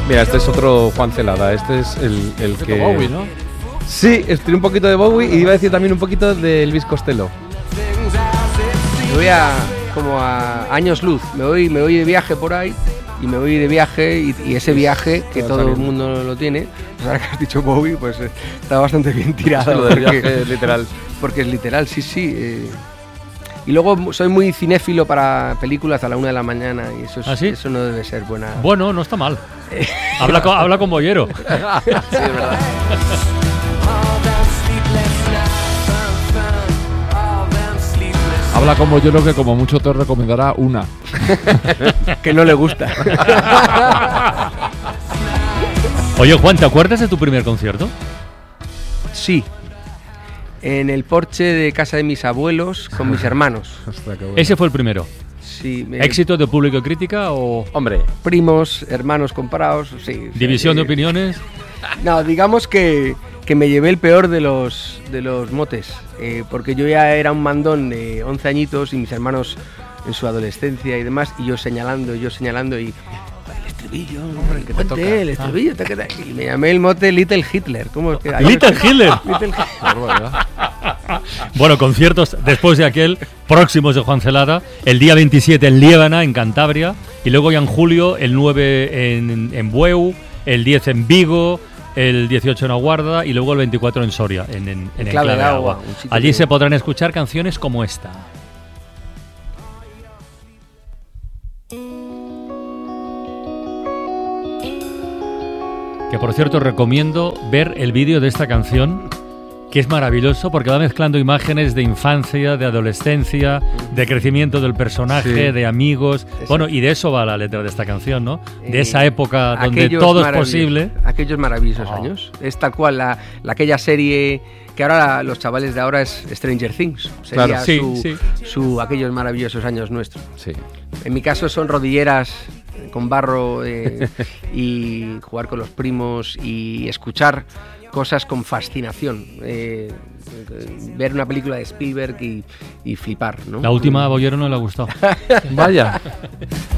Mira, este es otro Juan Celada. Este es el que... Bowie, ¿no? Sí, estoy un poquito de Bowie y iba a decir también un poquito de Elvis Costello. Me voy como a años luz. Me voy de viaje por ahí. Y me voy de viaje y ese viaje que todo el mundo lo tiene, pues ahora que has dicho Bowie, pues está bastante bien tirado. Lo del viaje literal. Porque es literal, sí. Y luego soy muy cinéfilo para películas a la 1 de la mañana y eso, ¿Sí? Eso no debe ser buena. Bueno, no está mal. Habla con Bollero. Sí, es verdad. Habla como yo, lo que como mucho te recomendará una. Que no le gusta. Oye, Juan, ¿te acuerdas de tu primer concierto? Sí. En el porche de casa de mis abuelos con mis hermanos. Hostia, qué bueno. Ese fue el primero. Sí, ¿Éxito de público y crítica o Hombre, primos, hermanos comprados, sí. división de opiniones? No, digamos que me llevé el peor de los motes, porque yo ya era un mandón de 11 añitos y mis hermanos en su adolescencia y demás, y yo señalando y el estribillo, hombre, que toque el estribillo, y me llamé el mote Little Hitler. ¿Cómo es que? ¡Little Hitler! Little Hitler. Bueno, conciertos después de aquel, próximos de Juan Celada, el día 27 en Liébana, en Cantabria, y luego ya en julio, el 9 en Bueu, el 10 en Vigo, el 18 en Aguarda y luego el 24 en Soria, en Clave de Agua. Allí se podrán escuchar canciones como esta. Que por cierto recomiendo ver el vídeo de esta canción, que es maravilloso porque va mezclando imágenes de infancia, de adolescencia, de crecimiento del personaje, de amigos. Bueno, y de eso va la letra de esta canción, ¿no? De esa época donde todo es posible. Aquellos maravillosos años. Es tal cual aquella serie que ahora los chavales de ahora es Stranger Things. Sería claro, aquellos maravillosos años nuestros. sí. En mi caso son rodilleras con barro y jugar con los primos y escuchar cosas con fascinación, ver una película de Spielberg y flipar, ¿no? La última a Bollero no le ha gustado. Vaya.